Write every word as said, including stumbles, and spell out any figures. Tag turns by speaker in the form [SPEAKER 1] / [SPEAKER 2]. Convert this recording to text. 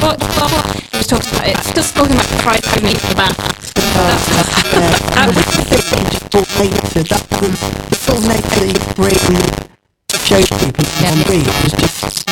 [SPEAKER 1] what, what, what he was talking about, it's just talking about five metre back.
[SPEAKER 2] I would think you just thought nature, that was the sort of nature that you bring, show people
[SPEAKER 1] Yeah.
[SPEAKER 2] on read, was just